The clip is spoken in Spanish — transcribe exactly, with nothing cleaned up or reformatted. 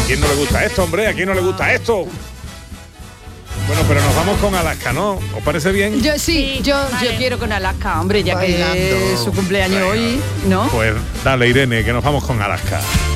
quién no le gusta esto, hombre? ¿A quién no le gusta esto? Bueno, pero nos vamos con Alaska, ¿no? ¿Os parece bien? Yo sí, sí yo, vale. yo quiero con Alaska, hombre, ya Bailando. que es su cumpleaños Venga. hoy, ¿no? Pues dale, Irene, que nos vamos con Alaska.